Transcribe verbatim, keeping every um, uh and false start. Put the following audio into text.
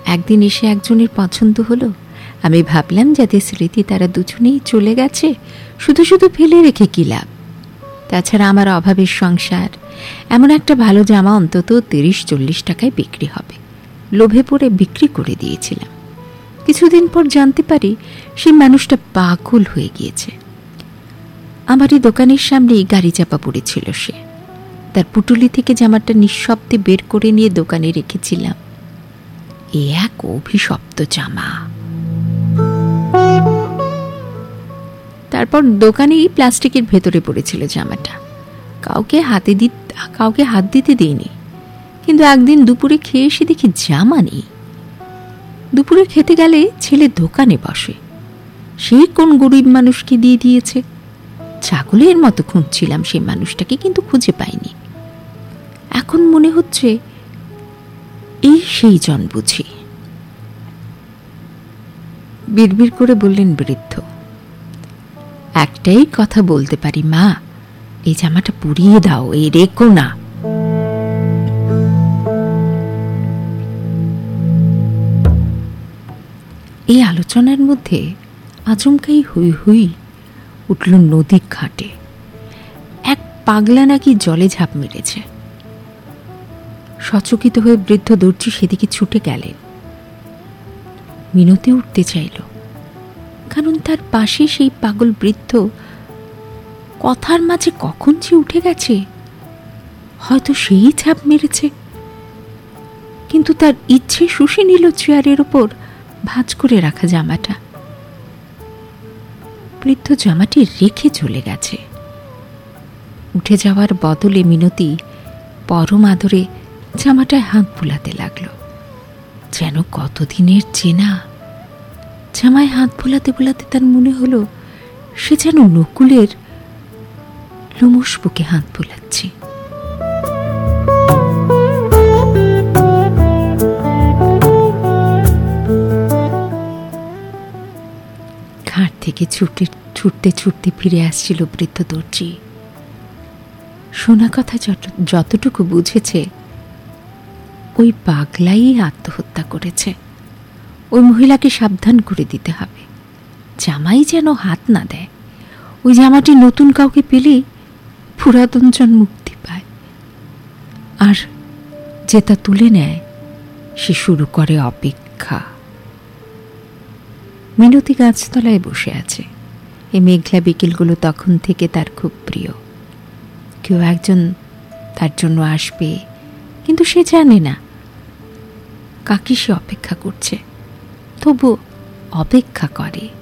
একদিন এসে একজনের পছন্দ হলো। আমি ভাবলাম যাদের স্মৃতি তারা দুজনেই চলে গেছে, শুধু শুধু ফেলে রেখে কি লাভ। তাছাড়া আমার অভাবের সংসার, এমন একটা ভালো জামা অন্তত তিরিশ চল্লিশ টাকায় বিক্রি হবে। লোভে পড়ে বিক্রি করে দিয়েছিলাম। কিছুদিন পর জানতে পারি সেই মানুষটা পাগল হয়ে গিয়েছে। আমারই দোকানের সামনেই গাড়ি চাপা পড়েছিল সে। তার পুটুলি থেকে জামাটা নিঃশব্দে বের করে নিয়ে দোকানে রেখেছিলাম। এ এক অভিশপ্ত জামা। তারপর দোকানেই প্লাস্টিকের ভেতরে পড়েছিল জামাটা। কাউকে হাতে দি কাউকে হাত দিতে দিইনি। কিন্তু একদিন দুপুরে খেয়ে এসে দেখি জামা নেই। দুপুরে খেতে গেলে ছেলে দোকানে বসে। সেই কোন গরিব মানুষকে দিয়ে দিয়েছে। ছাগলের মতো খুঁজছিলাম সেই মানুষটাকে, কিন্তু খুঁজে পাইনি। এখন মনে হচ্ছে এই সেই জন বুঝি। বিড়বিড় করে বললেন বৃদ্ধ, একটাই কথা বলতে পারি মা, এই জামাটা পুড়িয়ে দাও, এই রেখো না। এই আলোচনার মধ্যে আচমকাই হুই হুই উঠল নদীর ঘাটে। এক পাগলা নাকি জলে ঝাঁপ মেরেছে। সচকিত হয়ে বৃদ্ধ দর্জি সেদিকে ছুটে গেলেন। মিনতি উঠতে চাইল, কারণ তার পাশে সেই পাগল বৃদ্ধ কথার মাঝে কখন যে উঠে গেছে, হয়তো সেই ঝাঁপ মেরেছে। কিন্তু তার ইচ্ছে শুষে নিল চেয়ারের ওপর ভাঁজ করে রাখা জামাটা। বৃদ্ধ জামাটি রেখে চলে গেছে। উঠে যাওয়ার বদলে মিনতি পরম আদরে জামাটায় হাত বুলাতে লাগলো, যেন কতদিনের চেনা। জামায় হাত বুলাতে বুলাতে তার মনে হলো সে যেন নকুলের লোমশ বুকে হাত বুলাচ্ছে। ঘাট থেকে ছুটে ছুটতে ছুটতে ফিরে আসছিল বৃদ্ধ দর্জি। শোনা কথা যতটুকু বুঝেছে, ওই পাগলাই আত্মহত্যা করেছে। ওই মহিলাকে সাবধান করে দিতে হবে, জামাই যেন হাত না দেয়। ওই জামাটি নতুন কাউকে পেলে পুরাতন জন মুক্তি পায়, আর যে তা তুলে নেয় সে শুরু করে অপেক্ষা। মিনতি গাছতলায় বসে আছে। এই মেঘলা বিকেলগুলো তখন থেকে তার খুব প্রিয়। কেউ একজন তার জন্য আসবে, কিন্তু সে জানে না কাকে সে অপেক্ষা করছে, তবু অপেক্ষা করে।